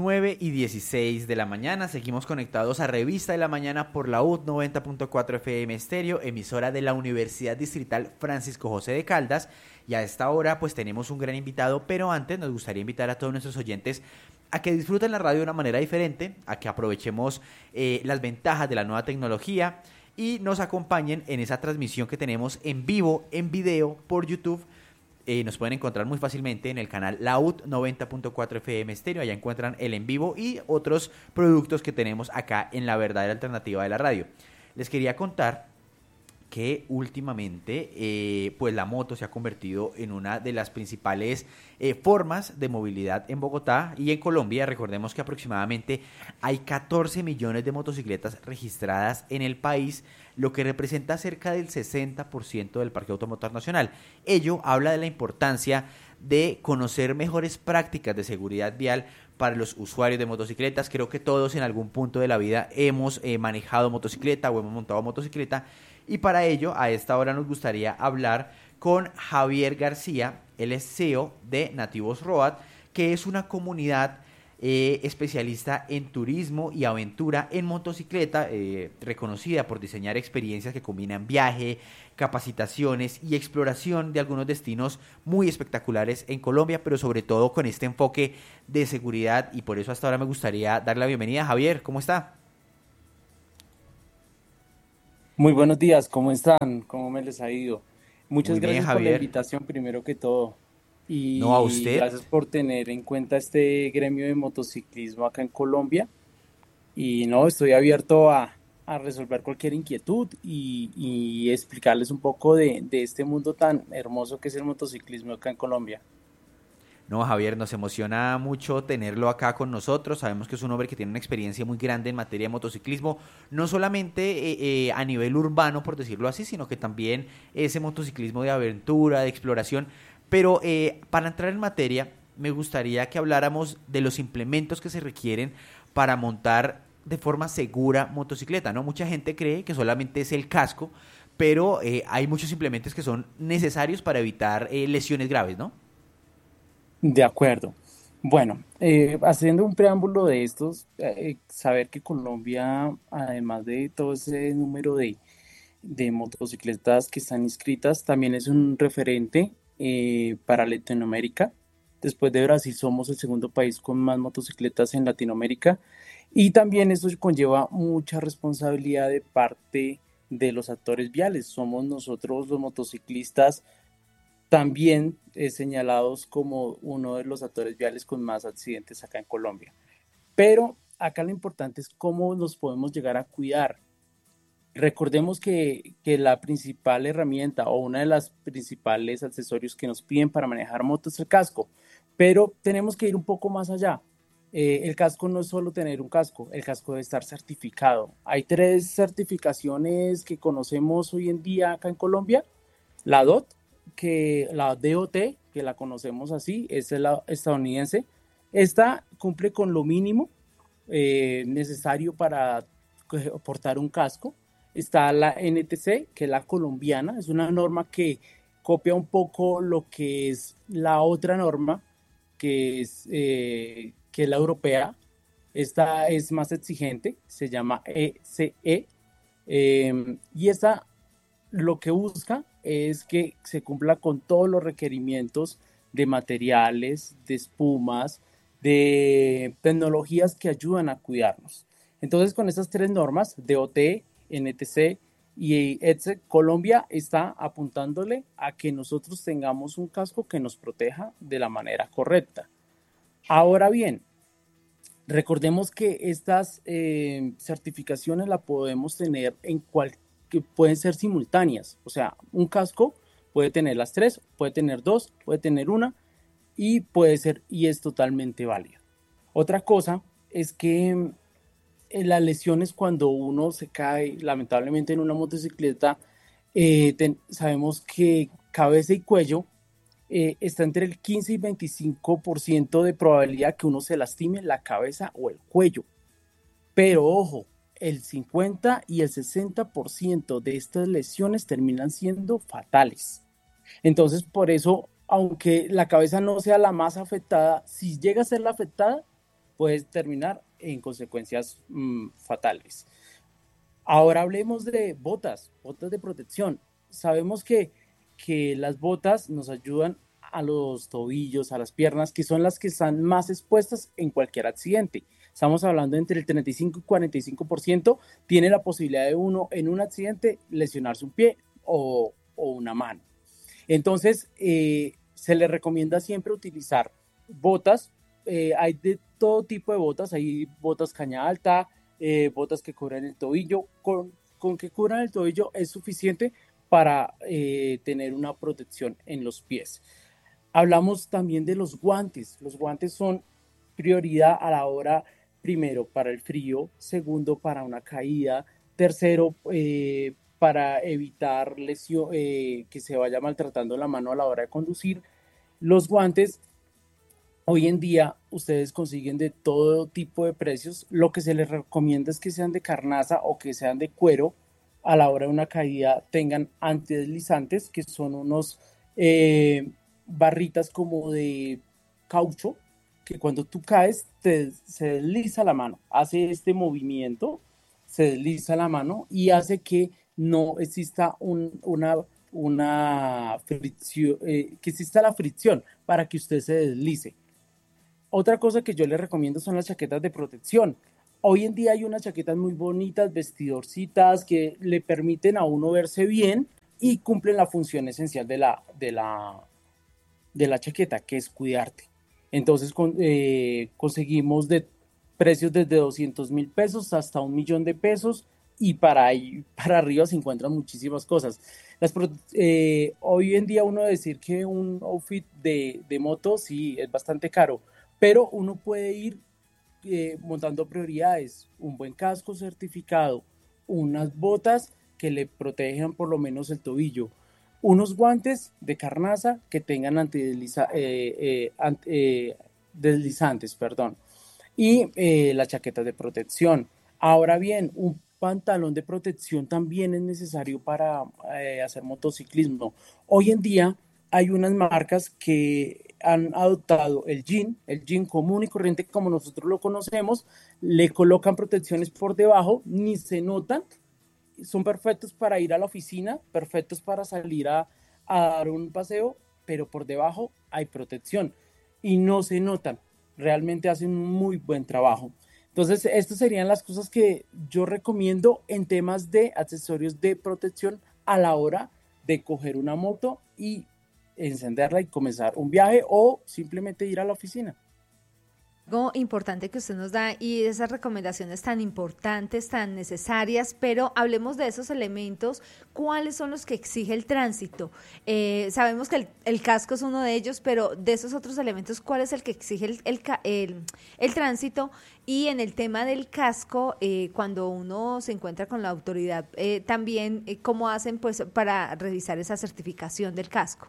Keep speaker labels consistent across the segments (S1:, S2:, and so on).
S1: 9:16 de la mañana. Seguimos conectados a Revista de la Mañana por la UD 90.4 FM Estéreo, emisora de la Universidad Distrital Francisco José de Caldas. Y a esta hora pues tenemos un gran invitado, pero antes nos gustaría invitar a todos nuestros oyentes a que disfruten la radio de una manera diferente, a que aprovechemos las ventajas de la nueva tecnología y nos acompañen en esa transmisión que tenemos en vivo, en video, por YouTube. Nos pueden encontrar muy fácilmente en el canal Laud 90.4 FM Estéreo. Allá encuentran el en vivo y otros productos que tenemos acá en la verdadera alternativa de la radio. Les quería contar que últimamente pues la moto se ha convertido en una de las principales formas de movilidad en Bogotá y en Colombia. Recordemos que aproximadamente hay 14 millones de motocicletas registradas en el país, lo que representa cerca del 60% del parque automotor nacional. Ello habla de la importancia de conocer mejores prácticas de seguridad vial para los usuarios de motocicletas. Creo que todos en algún punto de la vida hemos manejado motocicleta o hemos montado motocicleta, y para ello a esta hora nos gustaría hablar con Javier García. Él es CEO de Nativos Road, que es una comunidad especialista en turismo y aventura en motocicleta, reconocida por diseñar experiencias que combinan viaje, capacitaciones y exploración de algunos destinos muy espectaculares en Colombia, pero sobre todo con este enfoque de seguridad. Y por eso hasta ahora me gustaría darle la bienvenida. Javier, ¿cómo está?
S2: Muy buenos días, ¿cómo están? ¿Cómo me les ha ido?
S1: Muy
S2: Muchas
S1: bien,
S2: gracias por la
S1: Javier.
S2: invitación, primero que todo,
S1: No, a
S2: y
S1: usted.
S2: gracias por tener en cuenta este gremio de motociclismo acá en Colombia. Y no, estoy abierto a resolver cualquier inquietud y explicarles un poco de este mundo tan hermoso que es el motociclismo acá en Colombia.
S1: No, Javier, nos emociona mucho tenerlo acá con nosotros. Sabemos que es un hombre que tiene una experiencia muy grande en materia de motociclismo, no solamente a nivel urbano, por decirlo así, sino que también ese motociclismo de aventura, de exploración. Pero para entrar en materia, me gustaría que habláramos de los implementos que se requieren para montar de forma segura motocicleta, ¿no? Mucha gente cree que solamente es el casco, pero hay muchos implementos que son necesarios para evitar lesiones graves, ¿no?
S2: De acuerdo. Bueno, haciendo un preámbulo de estos, saber que Colombia, además de todo ese número de motocicletas que están inscritas, también es un referente para Latinoamérica. Después de Brasil, somos el segundo país con más motocicletas en Latinoamérica. Y también esto conlleva mucha responsabilidad de parte de los actores viales. Somos nosotros los motociclistas también señalados como uno de los actores viales con más accidentes acá en Colombia. Pero acá lo importante es cómo nos podemos llegar a cuidar. Recordemos que la principal herramienta o una de las principales accesorios que nos piden para manejar motos es el casco, pero tenemos que ir un poco más allá. El casco no es solo tener un casco, el casco debe estar certificado. Hay tres certificaciones que conocemos hoy en día acá en Colombia: la DOT, que la DOT, que la conocemos así, es la estadounidense. Esta cumple con lo mínimo necesario para portar un casco. Está la NTC, que es la colombiana, es una norma que copia un poco lo que es la otra norma, que es la europea. Esta es más exigente, se llama ECE, y esta lo que busca es que se cumpla con todos los requerimientos de materiales, de espumas, de tecnologías que ayudan a cuidarnos. Entonces, con estas tres normas, DOT, NTC y ETSE, Colombia está apuntándole a que nosotros tengamos un casco que nos proteja de la manera correcta. Ahora bien, recordemos que estas certificaciones las podemos tener que pueden ser simultáneas. O sea, un casco puede tener las tres, puede tener dos, puede tener una, y puede ser, y es totalmente válido. Otra cosa es que las lesiones, cuando uno se cae lamentablemente en una motocicleta, sabemos que cabeza y cuello está entre el 15 y 25% de probabilidad que uno se lastime la cabeza o el cuello. Pero ojo, el 50 y el 60% de estas lesiones terminan siendo fatales. Entonces, por eso, aunque la cabeza no sea la más afectada, si llega a ser la afectada, puede terminar en consecuencias fatales. Ahora hablemos de botas de protección. Sabemos que las botas nos ayudan a los tobillos, a las piernas, que son las que están más expuestas en cualquier accidente. Estamos hablando entre el 35 y 45% tiene la posibilidad de uno en un accidente lesionarse un pie o una mano. Entonces, se le recomienda siempre utilizar botas. Hay de todo tipo de botas, hay botas caña alta, botas que cubran el tobillo. Con que cubran el tobillo es suficiente para tener una protección en los pies. Hablamos también de los guantes. Los guantes son prioridad a la hora, primero, para el frío, segundo, para una caída, tercero, para evitar lesión, que se vaya maltratando la mano a la hora de conducir. Los guantes, hoy en día, ustedes consiguen de todo tipo de precios. Lo que se les recomienda es que sean de carnaza o que sean de cuero. A la hora de una caída tengan antideslizantes, que son unos barritas como de caucho, que cuando tú caes se desliza la mano, hace este movimiento, se desliza la mano y hace que no exista una fricción, que exista la fricción para que usted se deslice. Otra cosa que yo les recomiendo son las chaquetas de protección. Hoy en día hay unas chaquetas muy bonitas, vestidorcitas, que le permiten a uno verse bien y cumplen la función esencial de la chaqueta, que es cuidarte. Entonces conseguimos de precios desde 200.000 pesos hasta 1 millón de pesos y para ahí para arriba se encuentran muchísimas cosas. Hoy en día uno decir que un outfit de moto sí es bastante caro, pero uno puede ir montando prioridades, un buen casco certificado, unas botas que le protejan por lo menos el tobillo, unos guantes de carnaza que tengan deslizantes, perdón, y las chaquetas de protección. Ahora bien, un pantalón de protección también es necesario para hacer motociclismo. Hoy en día hay unas marcas que han adoptado el jean común y corriente como nosotros lo conocemos, le colocan protecciones por debajo, ni se notan, son perfectos para ir a la oficina, perfectos para salir a dar un paseo, pero por debajo hay protección y no se notan, realmente hacen un muy buen trabajo. Entonces, estas serían las cosas que yo recomiendo en temas de accesorios de protección a la hora de coger una moto y encenderla y comenzar un viaje o simplemente ir a la oficina.
S3: Algo importante que usted nos da y esas recomendaciones tan importantes, tan necesarias, pero hablemos de esos elementos, ¿cuáles son los que exige el tránsito? Sabemos que el casco es uno de ellos, pero de esos otros elementos, ¿cuál es el que exige el tránsito? Y en el tema del casco, cuando uno se encuentra con la autoridad, también, ¿cómo hacen pues para revisar esa certificación del casco?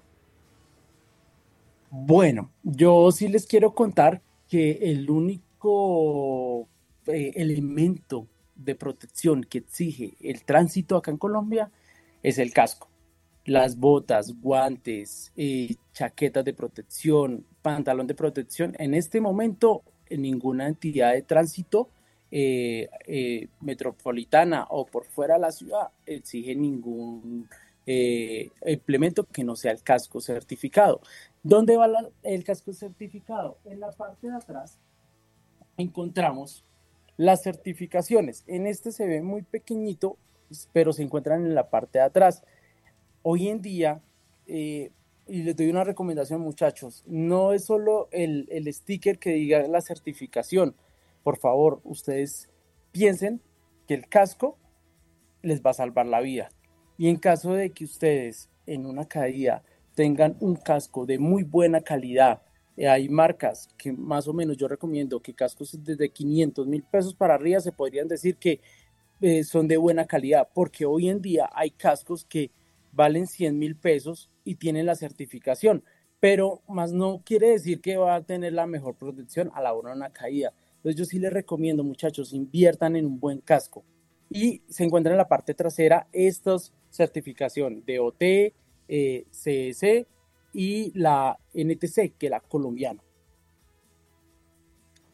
S2: Bueno, yo sí les quiero contar que el único elemento de protección que exige el tránsito acá en Colombia es el casco. Las botas, guantes, chaquetas de protección, pantalón de protección. En este momento, en ninguna entidad de tránsito metropolitana o por fuera de la ciudad exige ningún implemento que no sea el casco certificado. ¿Dónde va el casco certificado? En la parte de atrás encontramos las certificaciones. En este se ve muy pequeñito, pero se encuentran en la parte de atrás. Hoy en día, y les doy una recomendación, muchachos, no es solo el sticker que diga la certificación. Por favor, ustedes piensen que el casco les va a salvar la vida. Y en caso de que ustedes en una caída tengan un casco de muy buena calidad, hay marcas que más o menos yo recomiendo que cascos desde 500.000 pesos para arriba se podrían decir que son de buena calidad, porque hoy en día hay cascos que valen 100.000 pesos y tienen la certificación, pero más no quiere decir que va a tener la mejor protección a la hora de una caída. Entonces yo sí les recomiendo, muchachos, inviertan en un buen casco. Y se encuentran en la parte trasera estas certificaciones de OT, CS y la NTC, que es la colombiana.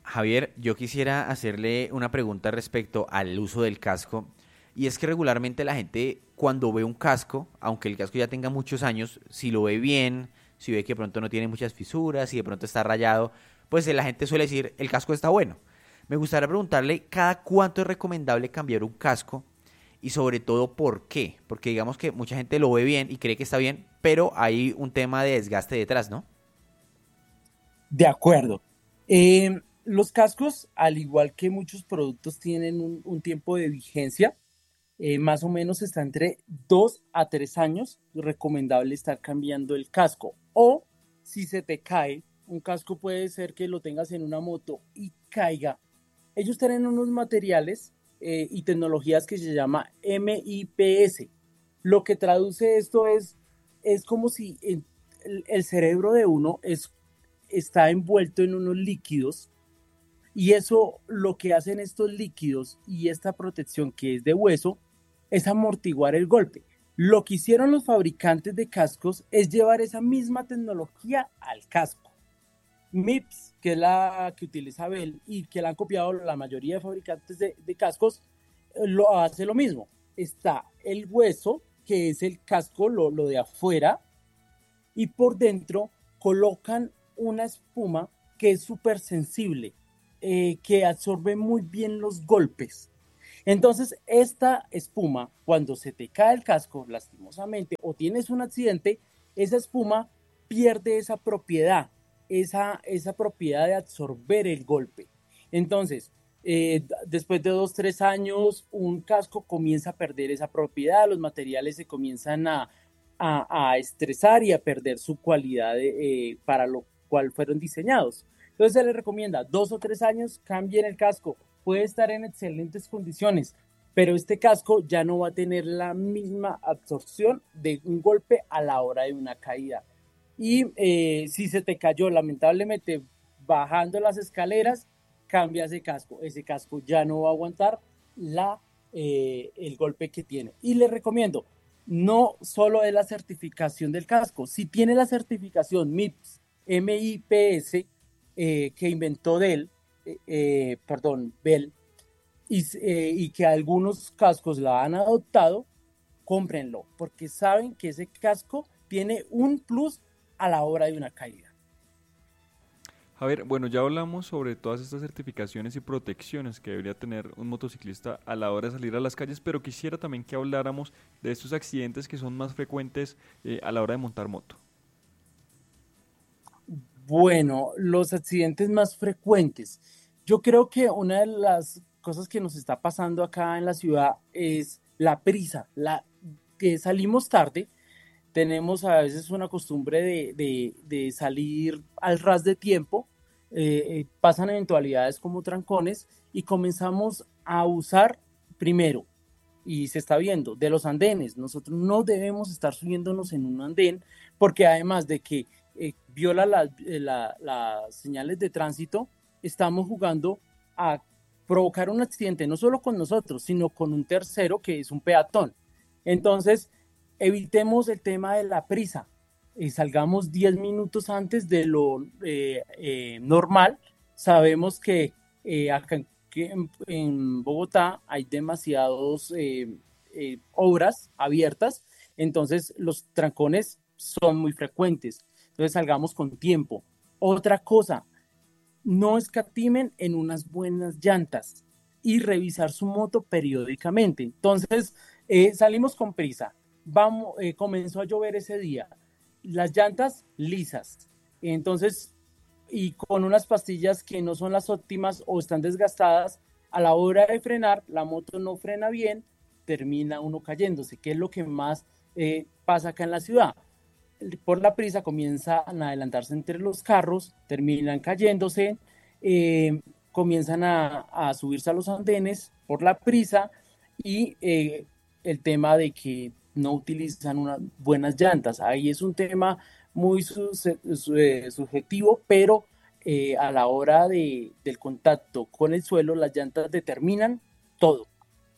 S1: Javier, yo quisiera hacerle una pregunta respecto al uso del casco, y es que regularmente la gente cuando ve un casco, aunque el casco ya tenga muchos años, si lo ve bien, si ve que de pronto no tiene muchas fisuras, si de pronto está rayado, pues la gente suele decir el casco está bueno. Me gustaría preguntarle cada cuánto es recomendable cambiar un casco y sobre todo por qué, porque digamos que mucha gente lo ve bien y cree que está bien, pero hay un tema de desgaste detrás, ¿no?
S2: De acuerdo. Los cascos, al igual que muchos productos, tienen un tiempo de vigencia. Más o menos está entre 2 a 3 años. Recomendable estar cambiando el casco. O si se te cae, un casco puede ser que lo tengas en una moto y caiga. Ellos tienen unos materiales y tecnologías que se llama MIPS. Lo que traduce esto es como si el cerebro de uno está envuelto en unos líquidos, y eso lo que hacen estos líquidos y esta protección que es de hueso es amortiguar el golpe. Lo que hicieron los fabricantes de cascos es llevar esa misma tecnología al casco. MIPS, que es la que utiliza Bell y que la han copiado la mayoría de fabricantes de cascos, lo hace lo mismo. Está el hueso, que es el casco, lo de afuera, y por dentro colocan una espuma que es súper sensible, que absorbe muy bien los golpes. Entonces, esta espuma, cuando se te cae el casco, lastimosamente, o tienes un accidente, esa espuma pierde esa propiedad de absorber el golpe. Entonces, después de 2, 3 años, un casco comienza a perder esa propiedad, los materiales se comienzan a estresar y a perder su cualidad para lo cual fueron diseñados. Entonces se les recomienda 2 o 3 años, cambien el casco, puede estar en excelentes condiciones, pero este casco ya no va a tener la misma absorción de un golpe a la hora de una caída. Y si se te cayó lamentablemente bajando las escaleras, cambia ese casco ya no va a aguantar el golpe que tiene. Y les recomiendo, no solo es la certificación del casco, si tiene la certificación MIPS, que inventó Bell, y que algunos cascos la han adoptado, cómprenlo, porque saben que ese casco tiene un plus a la hora de una caída.
S4: Javier, bueno, ya hablamos sobre todas estas certificaciones y protecciones que debería tener un motociclista a la hora de salir a las calles, pero quisiera también que habláramos de estos accidentes que son más frecuentes a la hora de montar moto.
S2: Bueno, los accidentes más frecuentes. Yo creo que una de las cosas que nos está pasando acá en la ciudad es la prisa, que salimos tarde. Tenemos a veces una costumbre de salir al ras de tiempo, pasan eventualidades como trancones y comenzamos a usar primero, y se está viendo, de los andenes. Nosotros no debemos estar subiéndonos en un andén porque además de que viola las señales de tránsito, estamos jugando a provocar un accidente no solo con nosotros, sino con un tercero que es un peatón. Entonces, evitemos el tema de la prisa y salgamos 10 minutos antes de lo normal. Sabemos que acá en Bogotá hay demasiadas obras abiertas, entonces los trancones son muy frecuentes. Entonces salgamos con tiempo. Otra cosa, no escatimen en unas buenas llantas y revisar su moto periódicamente. Entonces salimos con prisa. Comenzó a llover ese día, las llantas lisas, entonces, y con unas pastillas que no son las óptimas o están desgastadas, a la hora de frenar, la moto no frena bien, termina uno cayéndose, que es lo que más pasa acá en la ciudad. Por la prisa comienzan a adelantarse entre los carros, terminan cayéndose, comienzan a subirse a los andenes por la prisa y el tema de que no utilizan unas buenas llantas. Ahí es un tema muy subjetivo, pero a la hora del contacto con el suelo, las llantas determinan todo.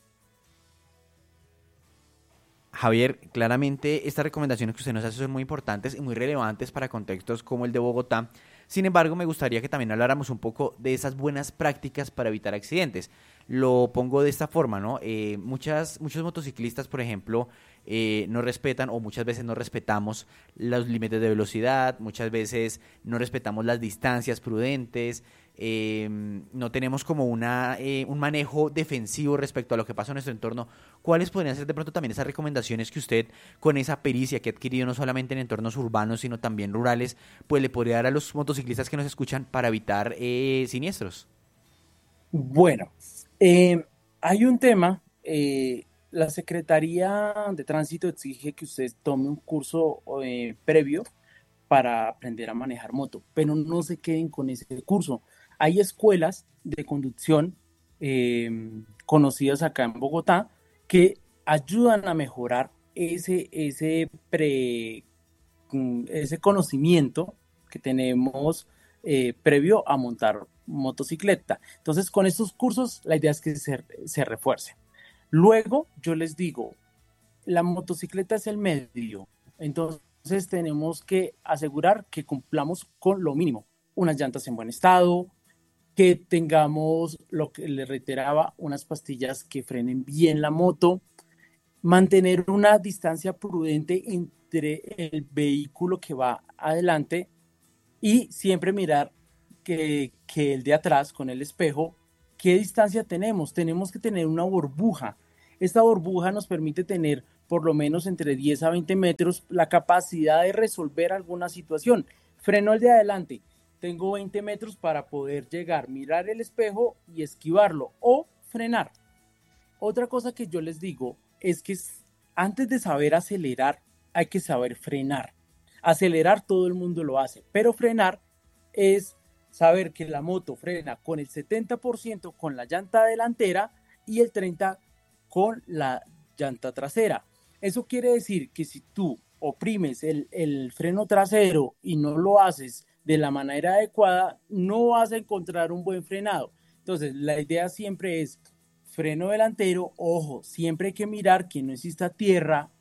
S1: Javier, claramente estas recomendaciones que usted nos hace son muy importantes y muy relevantes para contextos como el de Bogotá, Sin embargo, me gustaría que también habláramos un poco de esas buenas prácticas para evitar accidentes. Lo pongo de esta forma, ¿no? Muchos motociclistas, por ejemplo, no respetan o muchas veces no respetamos los límites de velocidad, muchas veces no respetamos las distancias prudentes, no tenemos como un manejo defensivo respecto a lo que pasa en nuestro entorno. ¿Cuáles podrían ser de pronto también esas recomendaciones que usted, con esa pericia que ha adquirido no solamente en entornos urbanos, sino también rurales, pues le podría dar a los motociclistas que nos escuchan para evitar siniestros?
S2: Bueno, hay un tema, la Secretaría de Tránsito exige que usted tome un curso previo para aprender a manejar moto, pero no se queden con ese curso. Hay escuelas de conducción conocidas acá en Bogotá que ayudan a mejorar ese conocimiento que tenemos previo a montar motocicleta. Entonces, con estos cursos, la idea es que se refuercen. Luego, yo les digo, la motocicleta es el medio, entonces tenemos que asegurar que cumplamos con lo mínimo, unas llantas en buen estado, que tengamos, lo que les reiteraba, unas pastillas que frenen bien la moto, mantener una distancia prudente entre el vehículo que va adelante y siempre mirar que el de atrás con el espejo, ¿qué distancia tenemos? Tenemos que tener una burbuja. Esta burbuja nos permite tener por lo menos entre 10 a 20 metros la capacidad de resolver alguna situación. Freno el de adelante, tengo 20 metros para poder llegar, mirar el espejo y esquivarlo o frenar. Otra cosa que yo les digo es que antes de saber acelerar, hay que saber frenar. Acelerar todo el mundo lo hace, pero frenar es saber que la moto frena con el 70% con la llanta delantera y el 30% con la llanta trasera. Eso quiere decir que si tú oprimes el freno trasero y no lo haces de la manera adecuada, no vas a encontrar un buen frenado. Entonces, la idea siempre es freno delantero, ojo, siempre hay que mirar que no exista tierra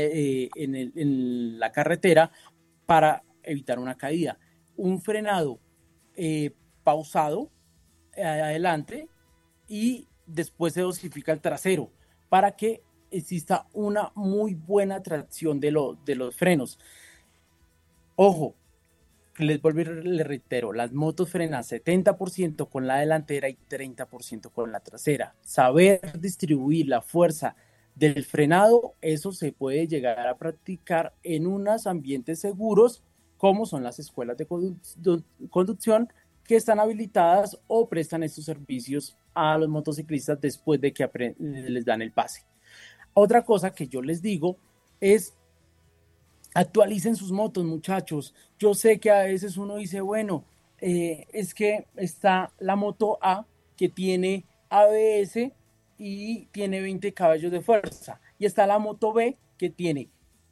S2: en la carretera para evitar una caída. Un frenado pausado adelante y después se dosifica el trasero para que exista una muy buena tracción de los frenos. Ojo, les reitero, las motos frenan 70% con la delantera y 30% con la trasera. Saber distribuir la fuerza del frenado, eso se puede llegar a practicar en unos ambientes seguros, como son las escuelas de conducción que están habilitadas o prestan estos servicios a los motociclistas después de que les dan el pase. Otra cosa que yo les digo es actualicen sus motos, muchachos. Yo sé que a veces uno dice, bueno, es que está la moto A que tiene ABS y tiene 20 caballos de fuerza. Y está la moto B que tiene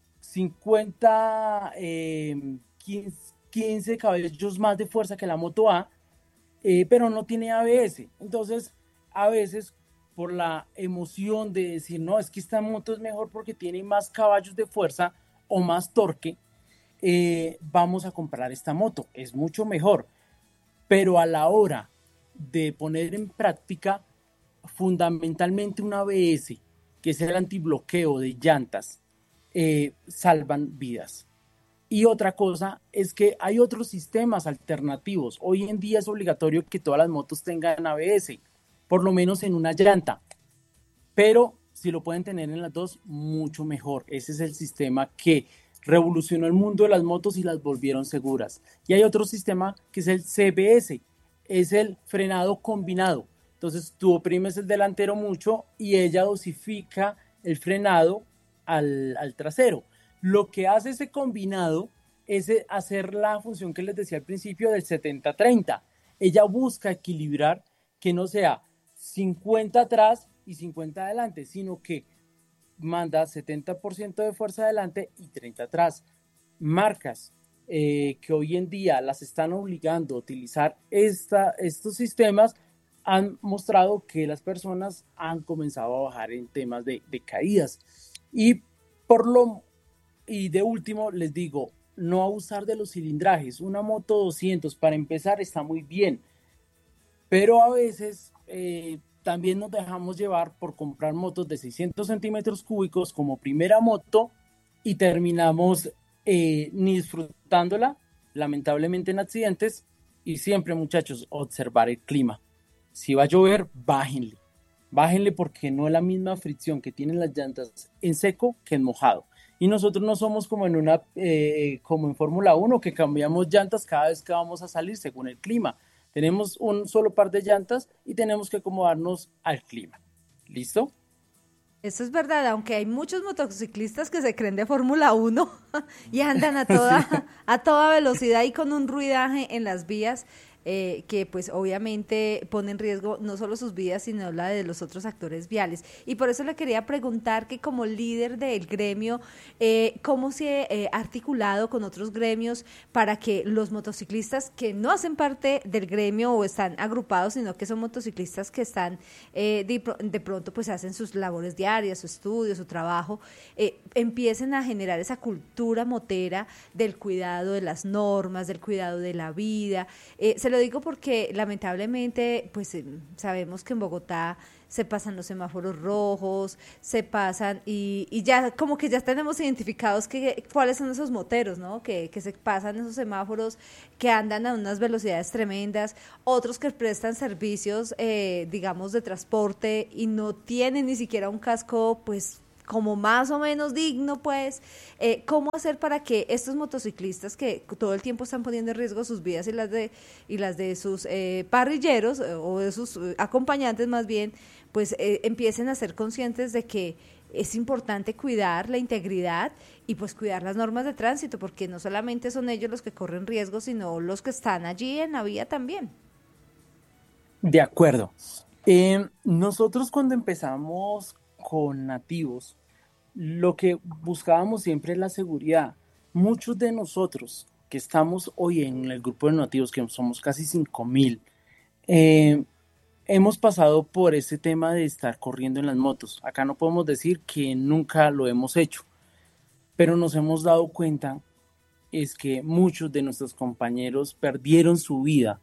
S2: 15 caballos más de fuerza que la moto A, pero no tiene ABS. Entonces, a veces, por la emoción de decir, no, es que esta moto es mejor porque tiene más caballos de fuerza o más torque, vamos a comprar esta moto. Es mucho mejor. Pero a la hora de poner en práctica, fundamentalmente un ABS, que es el antibloqueo de llantas, salvan vidas. Y otra cosa es que hay otros sistemas alternativos. Hoy en día es obligatorio que todas las motos tengan ABS, por lo menos en una llanta. Pero si lo pueden tener en las dos, mucho mejor. Ese es el sistema que revolucionó el mundo de las motos y las volvieron seguras. Y hay otro sistema que es el CBS, es el frenado combinado. Entonces tú oprimes el delantero mucho y ella dosifica el frenado al trasero. Lo que hace ese combinado es hacer la función que les decía al principio del 70-30. Ella busca equilibrar que no sea 50 atrás y 50 adelante, sino que manda 70% de fuerza adelante y 30 atrás. Marcas que hoy en día las están obligando a utilizar estos sistemas han mostrado que las personas han comenzado a bajar en temas de caídas. Y de último les digo, no abusar de los cilindrajes. Una moto 200 para empezar está muy bien, pero a veces también nos dejamos llevar por comprar motos de 600 centímetros cúbicos como primera moto y terminamos ni disfrutándola, lamentablemente en accidentes. Y siempre, muchachos, observar el clima. Si va a llover, bájenle porque no es la misma fricción que tienen las llantas en seco que en mojado. Y nosotros no somos como como en Fórmula 1, que cambiamos llantas cada vez que vamos a salir según el clima. Tenemos un solo par de llantas y tenemos que acomodarnos al clima. ¿Listo?
S3: Eso es verdad, aunque hay muchos motociclistas que se creen de Fórmula 1 y andan
S2: Sí.
S3: a toda velocidad y con un ruidaje en las vías que pues obviamente pone en riesgo no solo sus vidas, sino la de los otros actores viales. Y por eso le quería preguntar que como líder del gremio, ¿cómo se ha articulado con otros gremios para que los motociclistas que no hacen parte del gremio o están agrupados, sino que son motociclistas que están de pronto pues hacen sus labores diarias, su estudio, su trabajo, empiecen a generar esa cultura motera del cuidado de las normas, del cuidado de la vida? Se lo digo porque lamentablemente pues sabemos que en Bogotá se pasan los semáforos rojos, se pasan y ya como que ya tenemos identificados cuáles son esos moteros, ¿no? Que se pasan esos semáforos, que andan a unas velocidades tremendas, otros que prestan servicios, digamos, de transporte y no tienen ni siquiera un casco, pues como más o menos digno, pues, ¿cómo hacer para que estos motociclistas que todo el tiempo están poniendo en riesgo sus vidas y las de sus parrilleros o de sus acompañantes más bien, pues empiecen a ser conscientes de que es importante cuidar la integridad y pues cuidar las normas de tránsito, porque no solamente son ellos los que corren riesgo, sino los que están allí en la vía también?
S2: De acuerdo. Nosotros cuando empezamos con nativos, lo que buscábamos siempre es la seguridad. Muchos de nosotros que estamos hoy en el grupo de nativos, que somos casi 5.000, eh, hemos pasado por ese tema de estar corriendo en las motos. Acá no podemos decir que nunca lo hemos hecho, pero nos hemos dado cuenta es que muchos de nuestros compañeros perdieron su vida,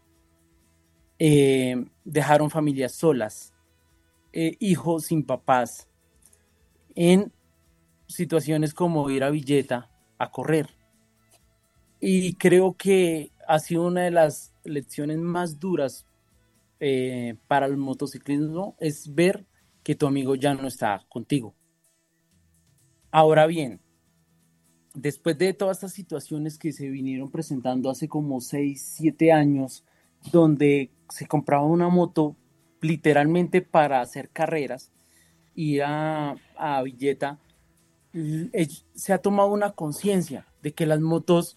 S2: dejaron familias solas, hijos sin papás, en situaciones como ir a Villeta a correr. Y creo que ha sido una de las lecciones más duras para el motociclismo, es ver que tu amigo ya no está contigo. Ahora bien, después de todas estas situaciones que se vinieron presentando hace como 6 7 años, donde se compraba una moto literalmente para hacer carreras, ir a Villeta, se ha tomado una conciencia de que las motos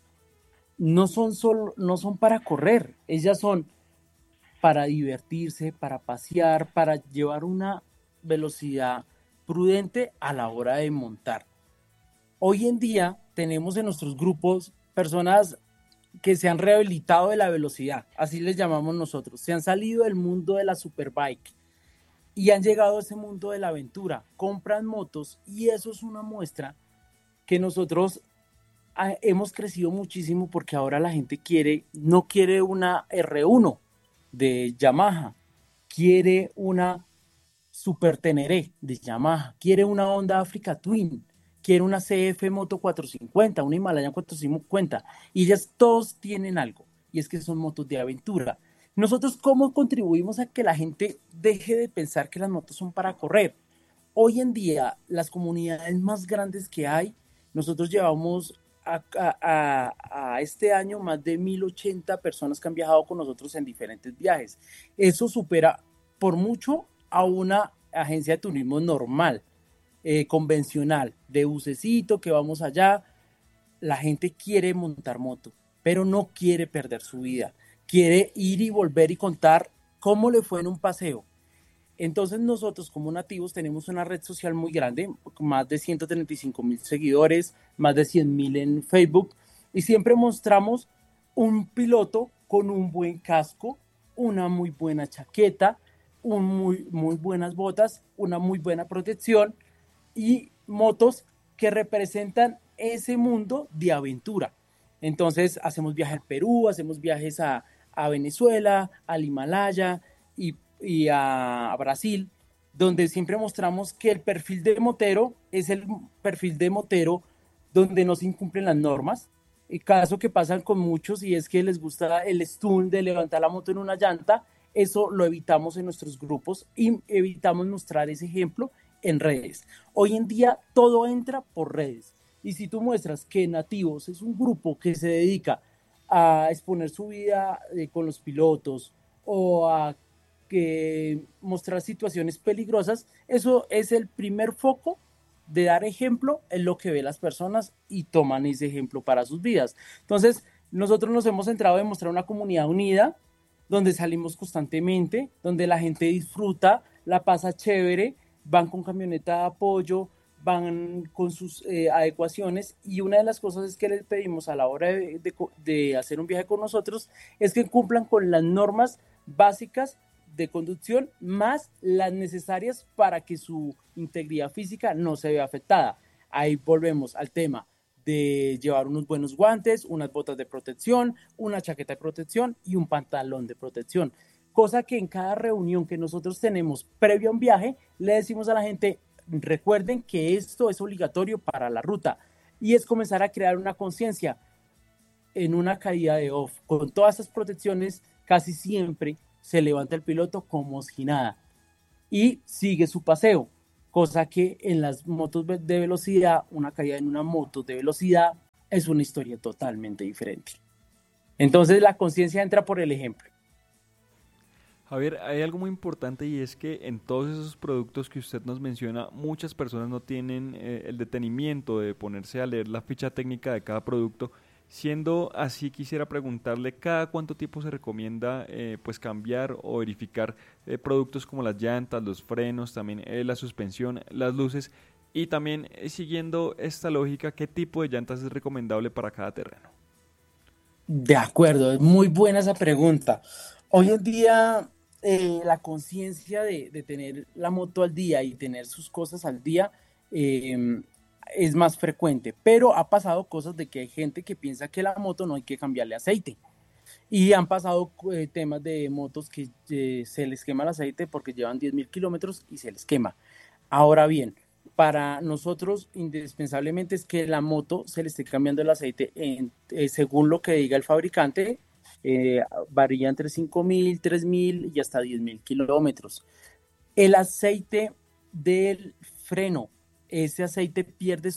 S2: no son para correr, ellas son para divertirse, para pasear, para llevar una velocidad prudente a la hora de montar. Hoy en día tenemos en nuestros grupos personas que se han rehabilitado de la velocidad, así les llamamos nosotros, se han salido del mundo de la superbike y han llegado a ese mundo de la aventura, compran motos y eso es una muestra que nosotros hemos crecido muchísimo porque ahora la gente no quiere una R1 de Yamaha, quiere una Super Teneré de Yamaha, quiere una Honda Africa Twin, quiere una CF Moto 450, una Himalaya 450, y ellas todos tienen algo, y es que son motos de aventura. Nosotros, ¿cómo contribuimos a que la gente deje de pensar que las motos son para correr? Hoy en día, las comunidades más grandes que hay, nosotros llevamos a este año más de 1.080 personas que han viajado con nosotros en diferentes viajes. Eso supera por mucho a una agencia de turismo normal, convencional, de bucecito, que vamos allá. La gente quiere montar moto, pero no quiere perder su vida. Quiere ir y volver y contar cómo le fue en un paseo. Entonces nosotros como nativos tenemos una red social muy grande, más de 135.000 seguidores, más de 100.000 en Facebook, y siempre mostramos un piloto con un buen casco, una muy buena chaqueta, muy buenas botas, una muy buena protección y motos que representan ese mundo de aventura. Entonces hacemos viajes al Perú, hacemos viajes a Venezuela, al Himalaya y a Brasil, donde siempre mostramos que el perfil de motero es el perfil de motero donde no se incumplen las normas. El caso que pasan con muchos y es que les gusta el stunt de levantar la moto en una llanta, eso lo evitamos en nuestros grupos y evitamos mostrar ese ejemplo en redes. Hoy en día todo entra por redes. Y si tú muestras que Nativos es un grupo que se dedica a exponer su vida con los pilotos o a mostrar situaciones peligrosas, eso es el primer foco de dar ejemplo en lo que ve las personas y toman ese ejemplo para sus vidas. Entonces, nosotros nos hemos centrado en mostrar una comunidad unida, donde salimos constantemente, donde la gente disfruta, la pasa chévere, van con camioneta de apoyo, van con sus adecuaciones, y una de las cosas es que les pedimos a la hora de hacer un viaje con nosotros es que cumplan con las normas básicas de conducción más las necesarias para que su integridad física no se vea afectada. Ahí volvemos al tema de llevar unos buenos guantes, unas botas de protección, una chaqueta de protección y un pantalón de protección. Cosa que en cada reunión que nosotros tenemos previo a un viaje, le decimos a la gente, recuerden que esto es obligatorio para la ruta. Y es comenzar a crear una conciencia en una caída de off. Con todas esas protecciones, casi siempre se levanta el piloto como si nada y sigue su paseo, cosa que en las motos de velocidad, una caída en una moto de velocidad es una historia totalmente diferente. Entonces la conciencia entra por el ejemplo.
S4: Javier, hay algo muy importante y es que en todos esos productos que usted nos menciona, muchas personas no tienen el detenimiento de ponerse a leer la ficha técnica de cada producto. Siendo así, quisiera preguntarle cada cuánto tiempo se recomienda pues cambiar o verificar productos como las llantas, los frenos, también la suspensión, las luces y también siguiendo esta lógica, ¿qué tipo de llantas es recomendable para cada terreno?
S2: De acuerdo, es muy buena esa pregunta. Hoy en día la conciencia de tener la moto al día y tener sus cosas al día es más frecuente, pero ha pasado cosas de que hay gente que piensa que la moto no hay que cambiarle aceite. Y han pasado temas de motos que se les quema el aceite porque llevan 10.000 kilómetros y se les quema. Ahora bien, para nosotros indispensablemente es que la moto se le esté cambiando el aceite según lo que diga el fabricante, varía entre 5.000, 3.000 y hasta 10.000 kilómetros. El aceite del freno, ese aceite pierde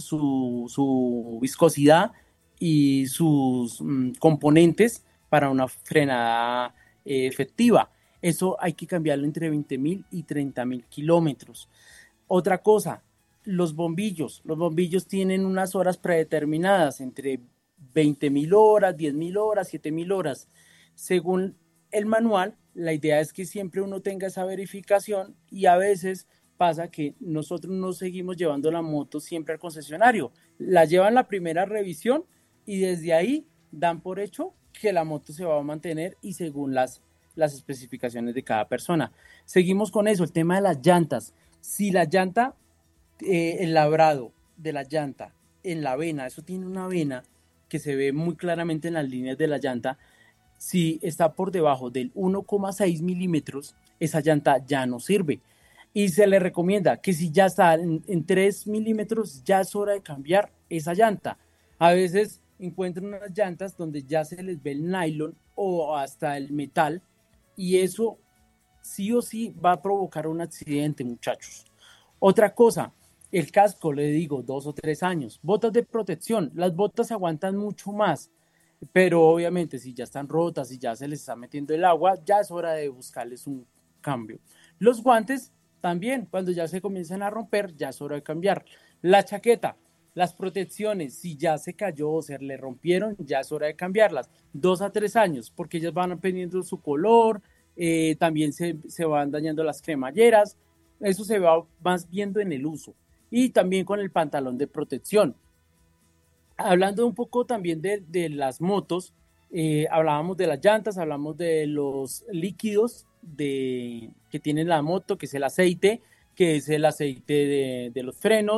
S2: su viscosidad y sus componentes para una frenada efectiva. Eso hay que cambiarlo entre 20.000 y 30.000 kilómetros. Otra cosa, los bombillos tienen unas horas predeterminadas, entre 20.000 horas, 10.000 horas, 7.000 horas. Según el manual, la idea es que siempre uno tenga esa verificación y a veces pasa que nosotros no seguimos llevando la moto siempre al concesionario. La llevan la primera revisión y desde ahí dan por hecho que la moto se va a mantener y según las especificaciones de cada persona. Seguimos con eso, el tema de las llantas. Si la llanta, el labrado de la llanta en la vena, eso tiene una vena que se ve muy claramente en las líneas de la llanta, si está por debajo del 1,6 milímetros, esa llanta ya no sirve. Y se le recomienda que si ya está en 3 milímetros, ya es hora de cambiar esa llanta. A veces encuentran unas llantas donde ya se les ve el nylon o hasta el metal y eso sí o sí va a provocar un accidente, muchachos. Otra cosa, el casco, le digo, 2 o 3 años. Botas de protección, las botas aguantan mucho más, pero obviamente si ya están rotas y ya se les está metiendo el agua, ya es hora de buscarles un cambio. Los guantes también, cuando ya se comienzan a romper, ya es hora de cambiar. La chaqueta, las protecciones, si ya se cayó o se le rompieron, ya es hora de cambiarlas. 2 a 3 años, porque ellas van perdiendo su color, también se van dañando las cremalleras, eso se va más viendo en el uso. Y también con el pantalón de protección. Hablando un poco también de las motos, hablábamos de las llantas, hablamos de los líquidos que tiene la moto, que es el aceite de los frenos,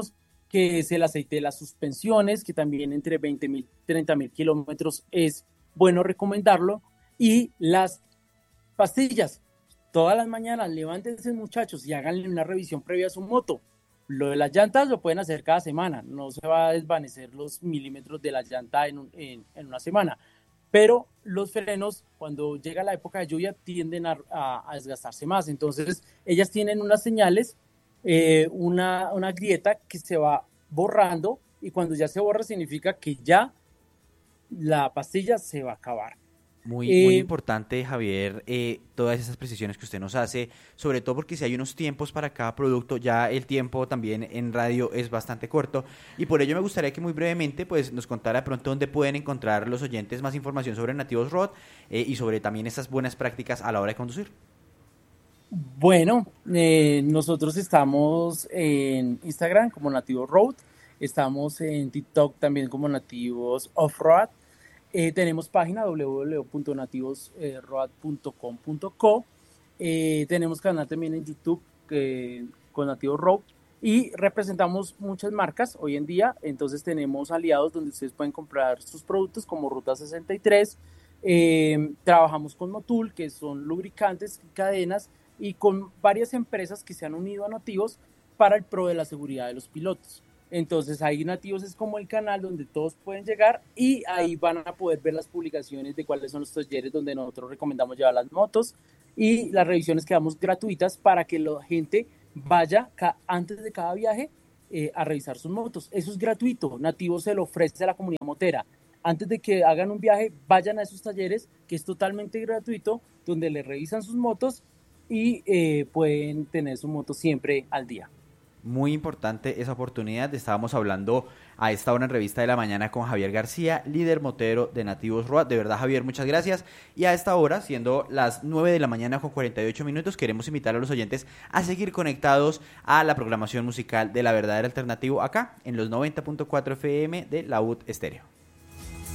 S2: que es el aceite de las suspensiones, que también entre 20.000 y 30.000 kilómetros es bueno recomendarlo, y las pastillas. Todas las mañanas levántense, muchachos, y háganle una revisión previa a su moto. Lo de las llantas lo pueden hacer cada semana, no se va a desvanecer los milímetros de la llanta en una semana, pero los frenos, cuando llega la época de lluvia, tienden a desgastarse más. Entonces ellas tienen unas señales, una grieta que se va borrando, y cuando ya se borra significa que ya la pastilla se va a acabar.
S1: Muy importante, Javier, todas esas precisiones que usted nos hace, sobre todo porque si hay unos tiempos para cada producto, ya el tiempo también en radio es bastante corto, y por ello me gustaría que muy brevemente pues nos contara de pronto dónde pueden encontrar los oyentes más información sobre Nativos Road, y sobre también esas buenas prácticas a la hora de conducir.
S2: Bueno, nosotros estamos en Instagram como Nativos Road, estamos en TikTok también como Nativos Off-Road. Tenemos página www.nativosroad.com.co. Tenemos canal también en YouTube con Nativos Road, y representamos muchas marcas hoy en día. Entonces tenemos aliados donde ustedes pueden comprar sus productos como Ruta 63. Trabajamos con Motul, que son lubricantes y cadenas, y con varias empresas que se han unido a Nativos para el pro de la seguridad de los pilotos. Entonces ahí Nativos es como el canal donde todos pueden llegar, y ahí van a poder ver las publicaciones de cuáles son los talleres donde nosotros recomendamos llevar las motos, y las revisiones que damos gratuitas para que la gente vaya antes de cada viaje a revisar sus motos. Eso es gratuito, Nativos se lo ofrece a la comunidad motera. Antes de que hagan un viaje, vayan a esos talleres, que es totalmente gratuito, donde le revisan sus motos y pueden tener su moto siempre al día.
S1: Muy importante esa oportunidad. Estábamos hablando a esta hora en Revista de la Mañana con Javier García, líder motero de Nativos Road. De verdad, Javier, muchas gracias. Y a esta hora, siendo las 9 de la mañana con 48 minutos, queremos invitar a los oyentes a seguir conectados a la programación musical de La Verdadera Alternativo acá en los 90.4 FM de la UT Estéreo.